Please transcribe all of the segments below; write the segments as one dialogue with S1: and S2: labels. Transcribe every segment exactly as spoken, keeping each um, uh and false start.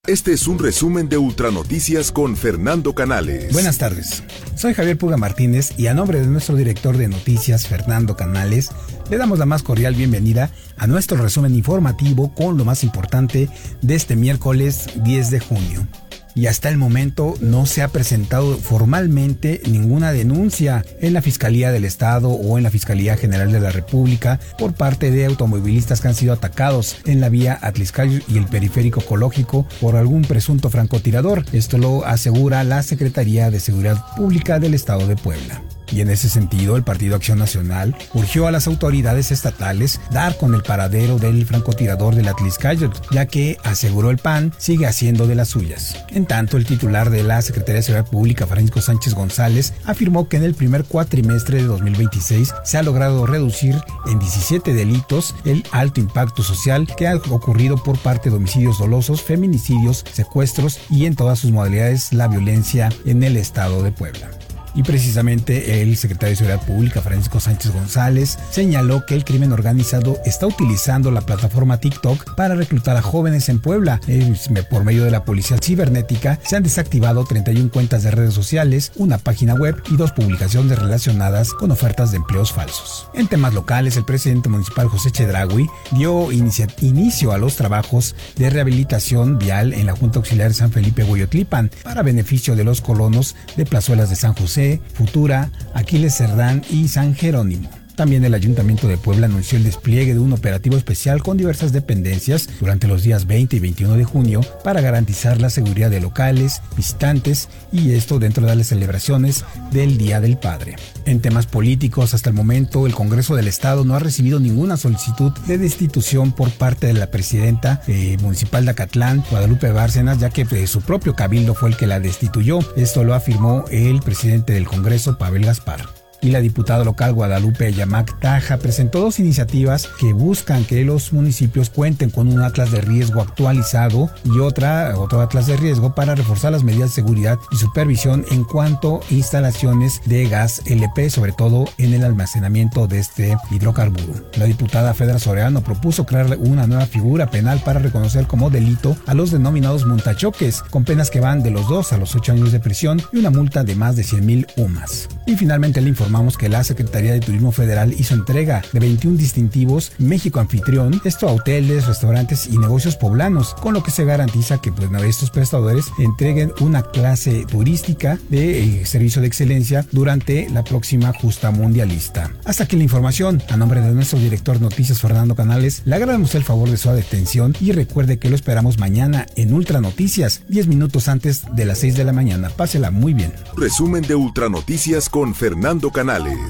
S1: Este es un resumen de Ultranoticias con Fernando Canales.
S2: Buenas tardes, soy Javier Puga Martínez y a nombre de nuestro director de noticias, Fernando Canales, le damos la más cordial bienvenida a nuestro resumen informativo con lo más importante de este miércoles diez de junio. Y hasta el momento no se ha presentado formalmente ninguna denuncia en la Fiscalía del Estado o en la Fiscalía General de la República por parte de automovilistas que han sido atacados en la vía Atliscayo y el Periférico Ecológico por algún presunto francotirador. Esto lo asegura la Secretaría de Seguridad Pública del Estado de Puebla. Y en ese sentido, el Partido Acción Nacional urgió a las autoridades estatales dar con el paradero del francotirador del Atliscayo, ya que, aseguró el P A N, sigue haciendo de las suyas. En tanto, el titular de la Secretaría de Seguridad Pública, Francisco Sánchez González, afirmó que en el primer cuatrimestre de dos mil veintiséis se ha logrado reducir en diecisiete delitos el alto impacto social que ha ocurrido por parte de homicidios dolosos, feminicidios, secuestros y en todas sus modalidades la violencia en el estado de Puebla. Y precisamente el secretario de Seguridad Pública, Francisco Sánchez González, señaló que el crimen organizado está utilizando la plataforma TikTok para reclutar a jóvenes en Puebla. Por medio de la policía cibernética se han desactivado treinta y una cuentas de redes sociales, una página web y dos publicaciones relacionadas con ofertas de empleos falsos. En temas locales, el presidente municipal José Chedraui dio inicia, inicio a los trabajos de rehabilitación vial en la Junta Auxiliar de San Felipe Hueyotlipan para beneficio de los colonos de Plazuelas de San José, Futura, Aquiles Cerdán y San Jerónimo. También el Ayuntamiento de Puebla anunció el despliegue de un operativo especial con diversas dependencias durante los días veinte y veintiuno de junio para garantizar la seguridad de locales, visitantes y esto dentro de las celebraciones del Día del Padre. En temas políticos, hasta el momento el Congreso del Estado no ha recibido ninguna solicitud de destitución por parte de la presidenta eh, municipal de Acatlán, Guadalupe Bárcenas, ya que eh, su propio cabildo fue el que la destituyó. Esto lo afirmó el presidente del Congreso, Pavel Gaspar. Y la diputada local Guadalupe Yamac Taja presentó dos iniciativas que buscan que los municipios cuenten con un atlas de riesgo actualizado y otra, otro atlas de riesgo para reforzar las medidas de seguridad y supervisión en cuanto a instalaciones de gas L P, sobre todo en el almacenamiento de este hidrocarburo. La diputada Fedra Soriano propuso crear una nueva figura penal para reconocer como delito a los denominados montachoques, con penas que van de los dos a los ocho años de prisión y una multa de más de cien mil U M A S. Y finalmente le informamos que la Secretaría de Turismo Federal hizo entrega de veintiún distintivos México Anfitrión, esto a hoteles, restaurantes y negocios poblanos, con lo que se garantiza que pues, estos prestadores entreguen una clase turística de eh, servicio de excelencia durante la próxima justa mundialista. Hasta aquí la información. A nombre de nuestro director de noticias, Fernando Canales, le agradecemos el favor de su atención y recuerde que lo esperamos mañana en Ultranoticias, diez minutos antes de las seis de la mañana. Pásela muy bien.
S1: Resumen de Ultranoticias con Fernando Canales.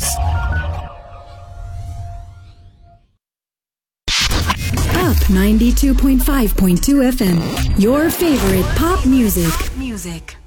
S3: Up ninety-two point five point two F M, your favorite pop music. Music.